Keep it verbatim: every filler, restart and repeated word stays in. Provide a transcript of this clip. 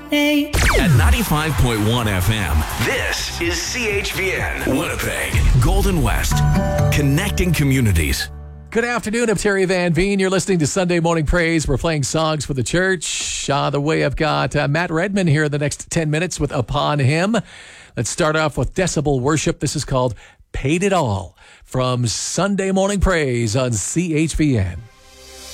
At ninety-five point one F M, this is C H V N, Winnipeg, Golden West, connecting communities. Good afternoon, I'm Terry Van Veen. You're listening to Sunday Morning Praise. We're playing songs for the church. On the way, I've got uh, Matt Redman here in the next ten minutes with Upon Him. Let's start off with Decibel Worship. This is called Paid It All from Sunday Morning Praise on C H V N.